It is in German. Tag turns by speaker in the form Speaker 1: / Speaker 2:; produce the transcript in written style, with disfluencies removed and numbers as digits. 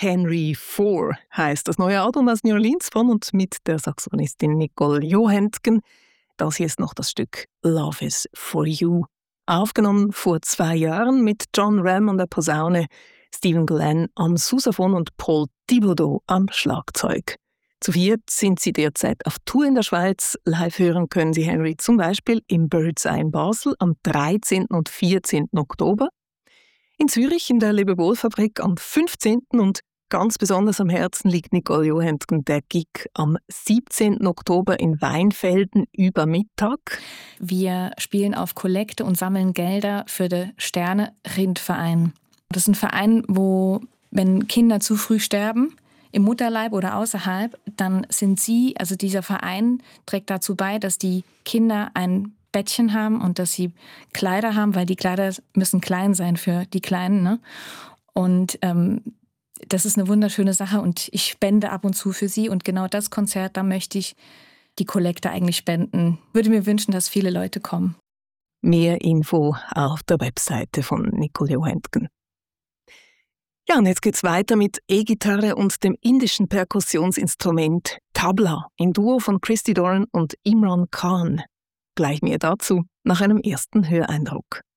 Speaker 1: Henry IV heißt das neue Album aus New Orleans von und mit der Saxophonistin Nicole Johansson. Das hier ist noch das Stück Love is for You. Aufgenommen vor 2 Jahren mit John Ram an der Posaune, Stephen Glenn am Sousaphon und Paul Thibodeau am Schlagzeug. Zu viert sind sie derzeit auf Tour in der Schweiz. Live hören können Sie Henry zum Beispiel im Bird's Eye in Basel am 13. und 14. Oktober. In Zürich in der Lebewohl-Fabrik am 15. und ganz besonders am Herzen liegt Nicole Johansson der Gig am 17. Oktober in Weinfelden über Mittag.
Speaker 2: Wir spielen auf Kollekte und sammeln Gelder für den Sterne-Rindverein. Das ist ein Verein, wo, wenn Kinder zu früh sterben, im Mutterleib oder außerhalb, dann sind sie, also dieser Verein trägt dazu bei, dass die Kinder ein Bettchen haben und dass sie Kleider haben, weil die Kleider müssen klein sein für die Kleinen. Ne? Und das ist eine wunderschöne Sache und ich spende ab und zu für sie. Und genau das Konzert, da möchte ich die Kollekte eigentlich spenden. Würde mir wünschen, dass viele Leute kommen.
Speaker 1: Mehr Info auf der Webseite von Nicole Johansson. Ja, und jetzt geht's weiter mit E-Gitarre und dem indischen Perkussionsinstrument Tabla im Duo von Christy Doran und Imran Khan. Gleich mehr dazu nach einem ersten Höreindruck.